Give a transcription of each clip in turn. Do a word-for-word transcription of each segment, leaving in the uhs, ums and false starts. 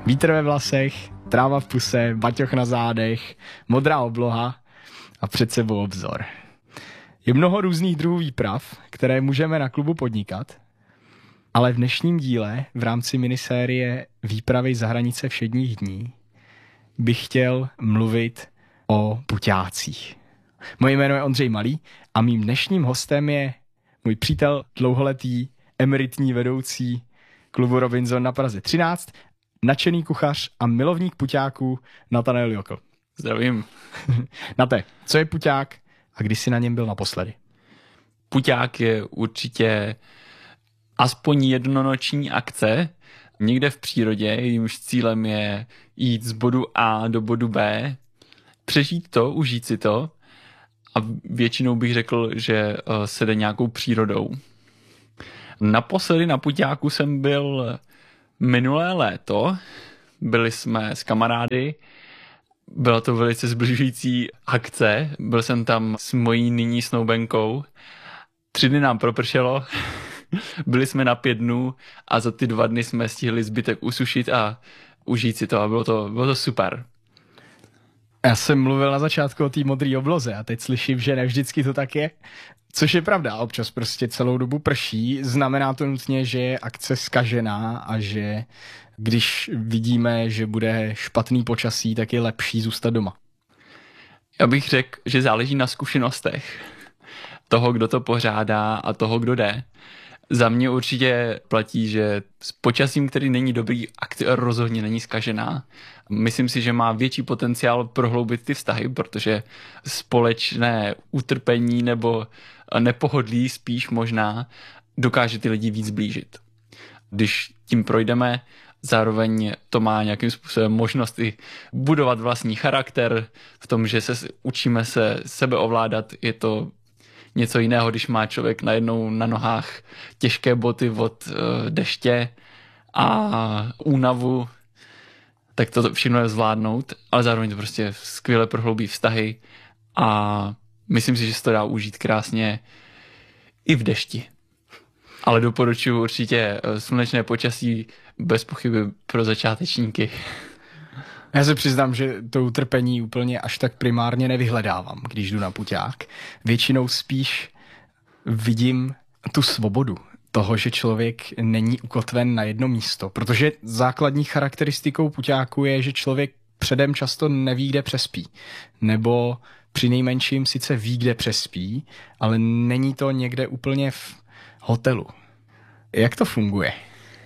Vítr ve vlasech, tráva v puse, baťoch na zádech, modrá obloha a před sebou obzor. Je mnoho různých druhů výprav, které můžeme na klubu podnikat, ale v dnešním díle v rámci minisérie Výpravy za hranice všedních dní bych chtěl mluvit o puťácích. Moje jméno je Ondřej Malý a mým dnešním hostem je můj přítel, dlouholetý emeritní vedoucí klubu Robinson na Praze třináct, nadšený kuchař a milovník puťáků Nathanael Jokl. Zdravím. Nate, co je puťák a kdy jsi na něm byl naposledy? Puťák je určitě aspoň jednonoční akce někde v přírodě, jejímž cílem je jít z bodu A do bodu B, přežít to, užít si to a většinou bych řekl, že se jde nějakou přírodou. Naposledy na puťáku jsem byl minulé léto, byli jsme s kamarády, byla to velice zbližující akce, byl jsem tam s mojí nyní snoubenkou, tři dny nám propršelo, byli jsme na pět dnů a za ty dva dny jsme stihli zbytek usušit a užít si to a bylo to, bylo to super. Já jsem mluvil na začátku o té modré obloze a teď slyším, že ne vždycky to tak je, což je pravda, občas prostě celou dobu prší, znamená to nutně, že je akce zkažená a že když vidíme, že bude špatný počasí, tak je lepší zůstat doma. Já bych řekl, že záleží na zkušenostech toho, kdo to pořádá a toho, kdo jde. Za mě určitě platí, že s počasím, který není dobrý, akce rozhodně není zkažená. Myslím si, že má větší potenciál prohloubit ty vztahy, protože společné utrpení nebo nepohodlí spíš možná dokáže ty lidi víc blížit. Když tím projdeme, zároveň to má nějakým způsobem možnost i budovat vlastní charakter v tom, že se učíme se sebe ovládat. Je to něco jiného, když má člověk najednou na nohách těžké boty od uh, deště a únavu, tak to všechno je zvládnout, ale zároveň to prostě skvěle prohloubí vztahy a myslím si, že se to dá užít krásně i v dešti. Ale doporučuji určitě slunečné počasí bez pochyby pro začátečníky. Já se přiznám, že to utrpení úplně až tak primárně nevyhledávám, když jdu na puťák. Většinou spíš vidím tu svobodu toho, že člověk není ukotven na jedno místo, protože základní charakteristikou puťáku je, že člověk předem často neví, kde přespí, nebo přinejmenším sice ví, kde přespí, ale není to někde úplně v hotelu. Jak to funguje?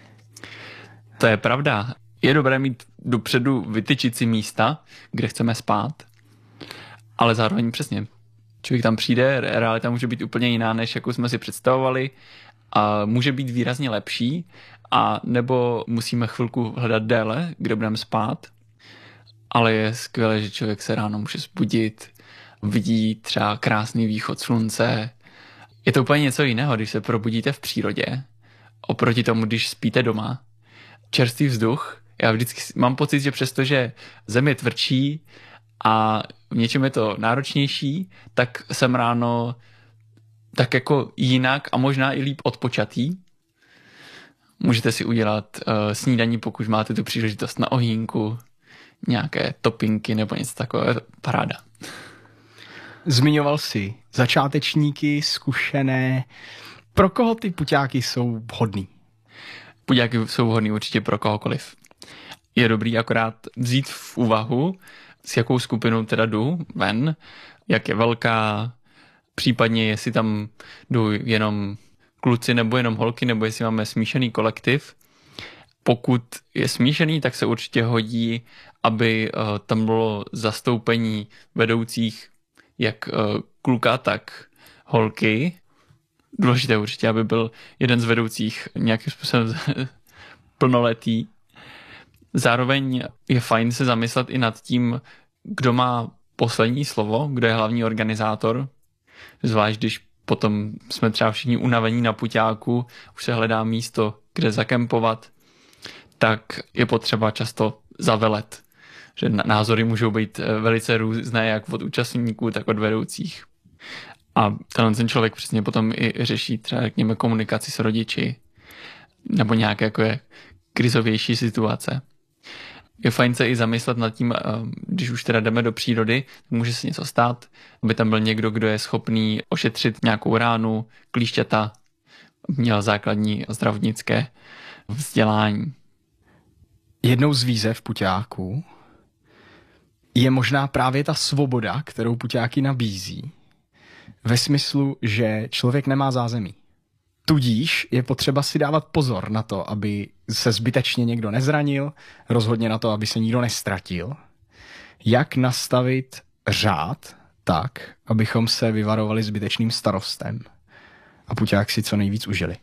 To je pravda. Je dobré mít dopředu vytyčit si místa, kde chceme spát, ale zároveň přesně. Člověk tam přijde, realita může být úplně jiná, než jakou jsme si představovali a může být výrazně lepší a nebo musíme chvilku hledat déle, kde budeme spát, ale je skvělé, že člověk se ráno může zbudit, vidí třeba krásný východ slunce. Je to úplně něco jiného, když se probudíte v přírodě, oproti tomu, když spíte doma. Čerstvý vzduch. Já vždycky mám pocit, že přestože zem je tvrdší a v něčem je to náročnější, tak jsem ráno tak jako jinak a možná i líp odpočatý. Můžete si udělat uh, snídaní, pokud máte tu příležitost na ohýnku, nějaké topinky nebo něco takového. Paráda. Zmiňoval jsi začátečníky, zkušené. Pro koho ty puťáky jsou vhodný? Puťáky jsou vhodný určitě pro kohokoliv. Je dobrý akorát vzít v úvahu, s jakou skupinou teda jdu ven, jak je velká, případně jestli tam jdu jenom kluci nebo jenom holky, nebo jestli máme smíšený kolektiv. Pokud je smíšený, tak se určitě hodí, aby uh, tam bylo zastoupení vedoucích jak uh, kluka, tak holky. Důležité určitě, aby byl jeden z vedoucích nějakým způsobem plnoletý. Zároveň je fajn se zamyslet i nad tím, kdo má poslední slovo, kdo je hlavní organizátor. Zvlášť, když potom jsme třeba všichni unavení na puťáku, už se hledá místo, kde zakempovat, tak je potřeba často zavelet. Že názory můžou být velice různé, jak od účastníků, tak od vedoucích. A tenhle ten člověk přesně potom i řeší třeba, řekněme, komunikaci s rodiči nebo nějaké jako je krizovější situace. Je fajn se i zamyslet nad tím, když už teda jdeme do přírody, může se něco stát, aby tam byl někdo, kdo je schopný ošetřit nějakou ránu, klíšťata, měl základní zdravotnické vzdělání. Jednou z výzev puťáků je možná právě ta svoboda, kterou puťáky nabízí, ve smyslu, že člověk nemá zázemí. Tudíž je potřeba si dávat pozor na to, aby se zbytečně někdo nezranil, rozhodně na to, aby se nikdo nestratil. Jak nastavit řád tak, abychom se vyvarovali zbytečným starostem a puťák si co nejvíc užili.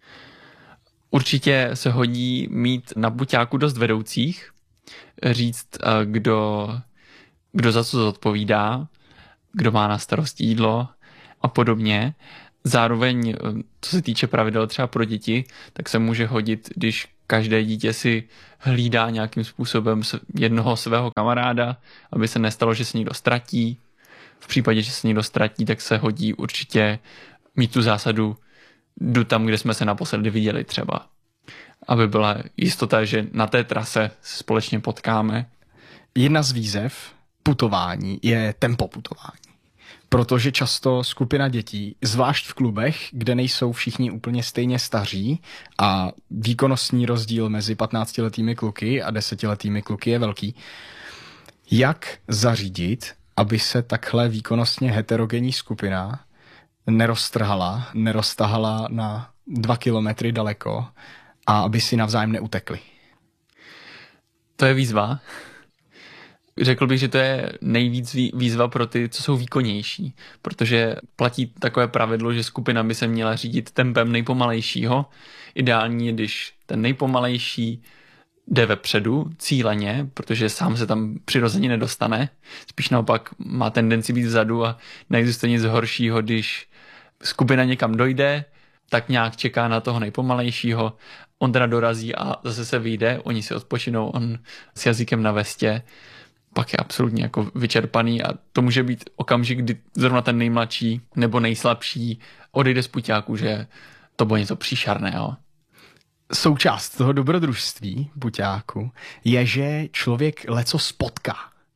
Určitě se hodí mít na puťáku dost vedoucích, říct, kdo, kdo za co zodpovídá, kdo má na starosti jídlo a podobně. Zároveň, co se týče pravidel třeba pro děti, tak se může hodit, když každé dítě si hlídá nějakým způsobem jednoho svého kamaráda, aby se nestalo, že se někdo ztratí. V případě, že se někdo ztratí, tak se hodí určitě mít tu zásadu jdu tam, kde jsme se naposledy viděli třeba. Aby byla jistota, že na té trase se společně potkáme. Jedna z výzev putování je tempo putování. Protože často skupina dětí, zvlášť v klubech, kde nejsou všichni úplně stejně staří a výkonnostní rozdíl mezi patnáctiletými kluky a desetiletými kluky je velký, jak zařídit, aby se takhle výkonnostně heterogenní skupina neroztrhala, neroztahala na dva kilometry daleko a aby si navzájem neutekli. To je výzva. Řekl bych, že to je nejvíc výzva pro ty, co jsou výkonnější, protože platí takové pravidlo, že skupina by se měla řídit tempem nejpomalejšího. Ideální je, když ten nejpomalejší jde vepředu cíleně, protože sám se tam přirozeně nedostane. Spíš naopak má tendenci být vzadu a neexistuje nic horšího, když skupina někam dojde, tak nějak čeká na toho nejpomalejšího, on teda dorazí a zase se vyjde, oni si odpočinou, on s jazykem na vestě, pak je absolutně jako vyčerpaný a to může být okamžik, kdy zrovna ten nejmladší nebo nejslabší odejde z puťáku, že to bylo něco příšerného. Součást toho dobrodružství puťáku je, že člověk leco spotká.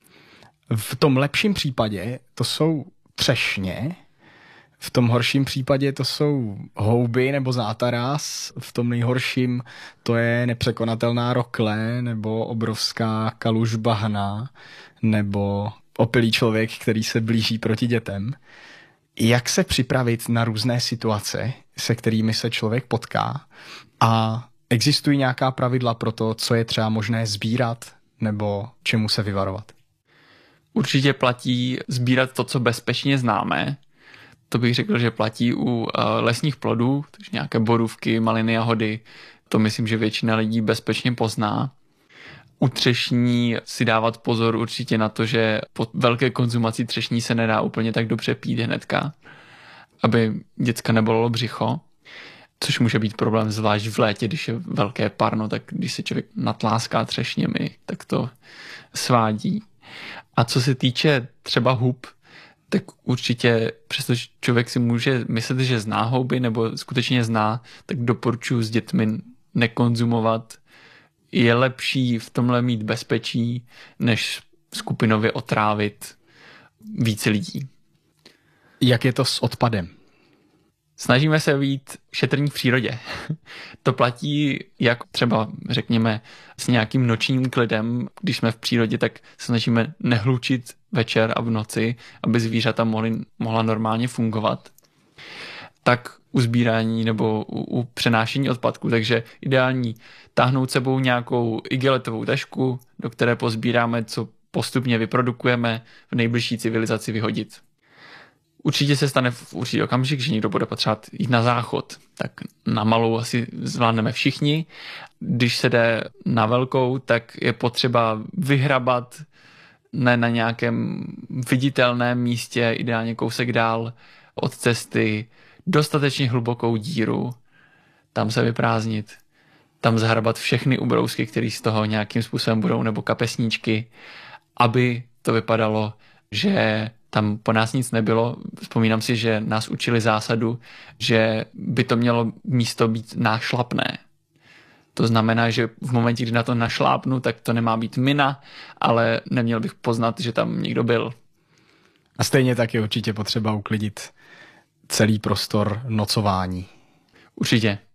V tom lepším případě to jsou třešně, v tom horším případě to jsou houby nebo zátaras, v tom nejhorším to je nepřekonatelná rokle nebo obrovská kaluž bahna nebo opilý člověk, který se blíží proti dětem. Jak se připravit na různé situace, se kterými se člověk potká a existují nějaká pravidla pro to, co je třeba možné sbírat nebo čemu se vyvarovat? Určitě platí sbírat to, co bezpečně známe. To bych řekl, že platí u lesních plodů, takže nějaké borůvky, maliny, jahody. To myslím, že většina lidí bezpečně pozná. U třešní si dávat pozor určitě na to, že po velké konzumaci třešní se nedá úplně tak dobře pít hnedka, aby děcka nebolelo břicho, což může být problém zvlášť v létě, když je velké parno, tak když se člověk natláská třešněmi, tak to svádí. A co se týče třeba hub, tak určitě, přestože člověk si může myslet, že zná houby nebo skutečně zná, tak doporučuji s dětmi nekonzumovat. Je lepší v tomhle mít bezpečí, než skupinově otrávit více lidí. Jak je to s odpadem? Snažíme se být šetrní v přírodě. To platí jak třeba, řekněme, s nějakým nočním klidem, když jsme v přírodě, tak se snažíme nehlučit večer a v noci, aby zvířata mohly, mohla normálně fungovat. Tak u sbírání nebo u, u přenášení odpadků, takže ideální táhnout sebou nějakou igelitovou tašku, do které pozbíráme, co postupně vyprodukujeme, v nejbližší civilizaci vyhodit. Určitě se stane v určitý okamžik, že někdo bude potřebovat jít na záchod. Tak na malou asi zvládneme všichni. Když se jde na velkou, tak je potřeba vyhrabat ne na nějakém viditelném místě, ideálně kousek dál od cesty, dostatečně hlubokou díru, tam se vyprázdnit, tam zahrabat všechny ubrousky, které z toho nějakým způsobem budou, nebo kapesníčky, aby to vypadalo, že tam po nás nic nebylo. Vzpomínám si, že nás učili zásadu, že by to mělo místo být nášlapné. To znamená, že v momentě, kdy na to našlápnu, tak to nemá být mina, ale neměl bych poznat, že tam někdo byl. A stejně tak je určitě potřeba uklidit celý prostor nocování. Určitě.